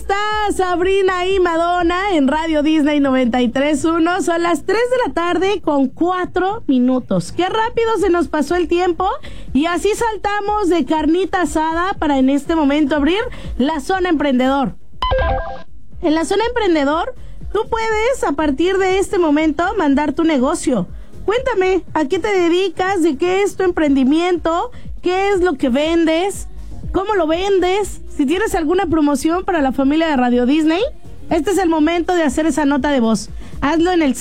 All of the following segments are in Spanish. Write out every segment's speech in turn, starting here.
está Sabrina y Madonna en Radio Disney 93.1. Son las 3 de la tarde con 4 minutos. Qué rápido se nos pasó el tiempo. Y así saltamos de carnita asada para en este momento abrir la zona emprendedor. En la zona emprendedor, tú puedes a partir de este momento mandar tu negocio. Cuéntame, ¿a qué te dedicas? ¿De qué es tu emprendimiento? ¿Qué es lo que vendes? ¿Cómo lo vendes? Si tienes alguna promoción para la familia de Radio Disney, este es el momento de hacer esa nota de voz. Hazlo en el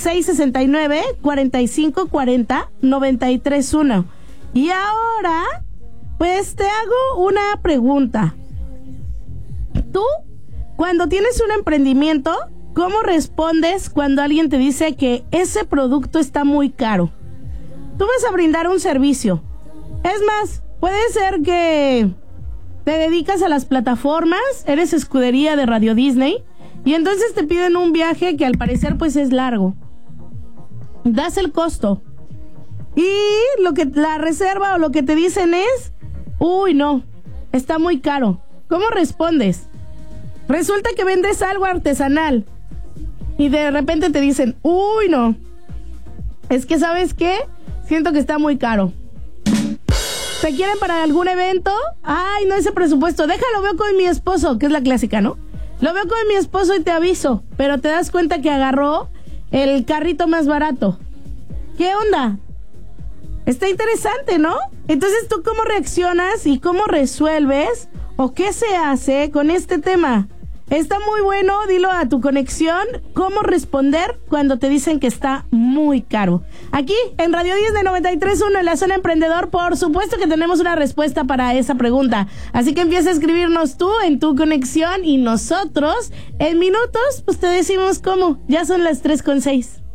669-4540-931. Y ahora, pues te hago una pregunta. Tú, cuando tienes un emprendimiento, ¿cómo respondes cuando alguien te dice que ese producto está muy caro? Tú vas a brindar un servicio. Es más, puede ser que te dedicas a las plataformas, eres escudería de Radio Disney y entonces te piden un viaje que al parecer pues es largo. Das el costo y la reserva o lo que te dicen es, uy no, está muy caro. ¿Cómo respondes? Resulta que vendes algo artesanal y de repente te dicen, uy no, es que ¿sabes qué? Siento que está muy caro. ¿Te quieren para algún evento? Ay, no, ese presupuesto, déjalo, veo con mi esposo, que es la clásica, ¿no? Lo veo con mi esposo y te aviso, pero te das cuenta que agarró el carrito más barato. ¿Qué onda? Está interesante, ¿no? Entonces, ¿tú cómo reaccionas y cómo resuelves o qué se hace con este tema? Está muy bueno, dilo a tu conexión, cómo responder cuando te dicen que está muy caro. Aquí, en Radio Disney 93.1, en la zona emprendedor, por supuesto que tenemos una respuesta para esa pregunta. Así que empieza a escribirnos tú en tu conexión y nosotros, en minutos, pues te decimos cómo. Ya son las 3:06.